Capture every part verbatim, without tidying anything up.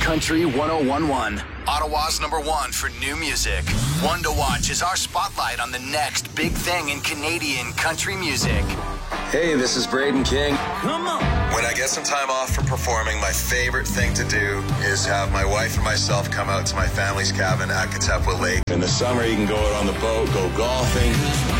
Country one oh one point one. Ottawa's number one for new music. One to Watch is our spotlight on the next big thing in Canadian country music. Hey, this is Braden King. Come on. When I get some time off from performing, my favorite thing to do is have my wife and myself come out to my family's cabin at Katepwa Lake. In the summer, you can go out on the boat, go golfing.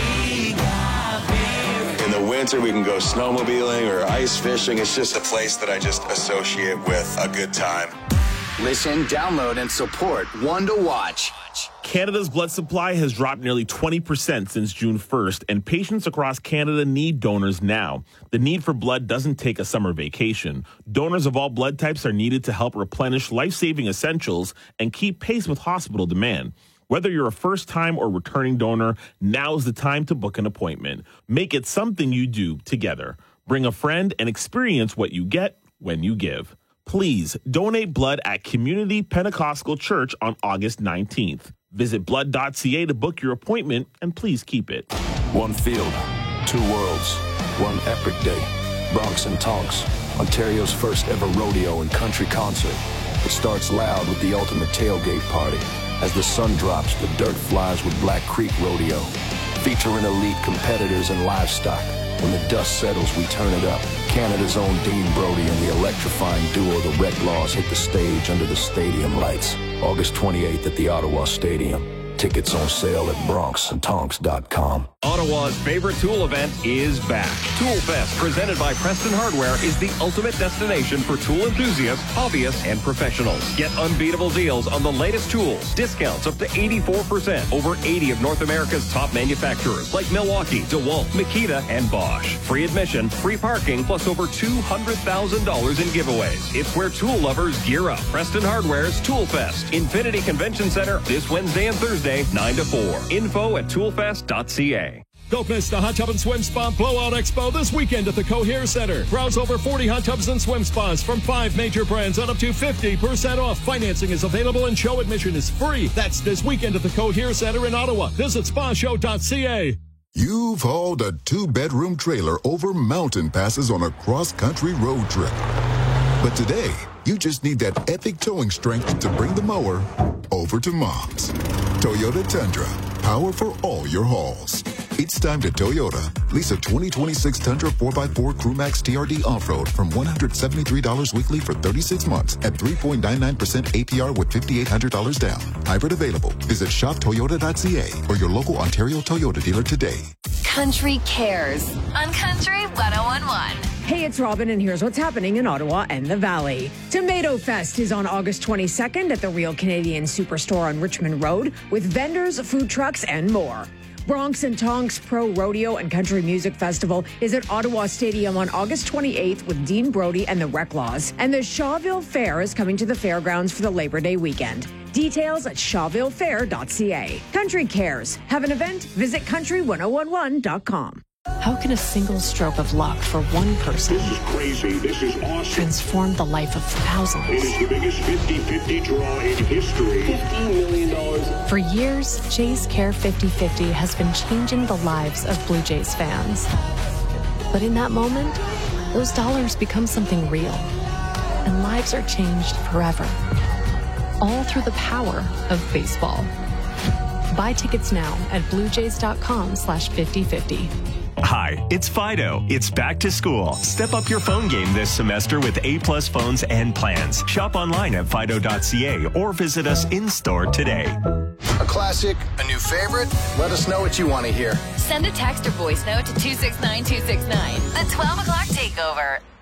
In the winter, we can go snowmobiling or ice fishing. It's just It's a place that I just associate with a good time. Listen, download, and support One to Watch. Canada's blood supply has dropped nearly twenty percent since June first, and patients across Canada need donors now. The need for blood doesn't take a summer vacation. Donors of all blood types are needed to help replenish life-saving essentials and keep pace with hospital demand. Whether you're a first-time or returning donor, now is the time to book an appointment. Make it something you do together. Bring a friend and experience what you get when you give. Please donate blood at Community Pentecostal Church on August nineteenth. Visit blood dot c a to book your appointment, and please keep it. One field, two worlds, one epic day. Bronx and Tonks, Ontario's first ever rodeo and country concert. It starts loud with the ultimate tailgate party. As the sun drops, the dirt flies with Black Creek Rodeo, featuring elite competitors and livestock. When the dust settles, we turn it up. Canada's own Dean Brody and the electrifying duo the Red Laws hit the stage under the stadium lights. August twenty-eighth at the Ottawa Stadium. Tickets on sale at bronx and tonks dot com. Ottawa's favorite tool event is back. Tool Fest, presented by Preston Hardware, is the ultimate destination for tool enthusiasts, hobbyists, and professionals. Get unbeatable deals on the latest tools. Discounts up to eighty-four percent. Over eighty of North America's top manufacturers like Milwaukee, DeWalt, Makita, and Bosch. Free admission, free parking, plus over two hundred thousand dollars in giveaways. It's where tool lovers gear up. Preston Hardware's Tool Fest, Infinity Convention Center, this Wednesday and Thursday, nine to four. Info at toolfest dot c a. Don't miss the Hot Tub and Swim Spa Blowout Expo this weekend at the Cohere Center. Browse over forty hot tubs and swim spas from five major brands at up to fifty percent off. Financing is available and show admission is free. That's this weekend at the Cohere Center in Ottawa. Visit spa show dot c a. You've hauled a two-bedroom trailer over mountain passes on a cross-country road trip. But today, you just need that epic towing strength to bring the mower over to Mom's. Toyota Tundra, power for all your hauls. It's time to Toyota. Lease a twenty twenty-six Tundra four by four Crewmax T R D Off-Road from one hundred seventy-three dollars weekly for thirty-six months at three point nine nine percent A P R with five thousand eight hundred dollars down. Hybrid available. Visit shop toyota dot c a or your local Ontario Toyota dealer today. Country Cares on Country one oh one point one. Hey, it's Robin, and here's what's happening in Ottawa and the Valley. Tomato Fest is on August twenty-second at the Real Canadian Superstore on Richmond Road with vendors, food trucks, and more. Bronx and Tonks Pro Rodeo and Country Music Festival is at Ottawa Stadium on August twenty-eighth with Dean Brody and the Wreck Laws. And the Shawville Fair is coming to the fairgrounds for the Labor Day weekend. Details at shawville fair dot c a. Country Cares. Have an event? Visit country one oh one one dot com. How can a single stroke of luck for one person This is crazy. This is awesome. transform the life of thousands? It is the biggest fifty fifty draw in history. fifteen million dollars. For years, Jays Care fifty fifty has been changing the lives of Blue Jays fans. But in that moment, those dollars become something real, and lives are changed forever. All through the power of baseball. Buy tickets now at bluejays.com slash 5050. Hi, it's Fido. It's back to school. Step up your phone game this semester with A-plus phones and plans. Shop online at fido dot c a or visit us in-store today. A classic, a new favorite? Let us know what you want to hear. Send a text or voice note to two six nine two six nine. The twelve o'clock Takeover.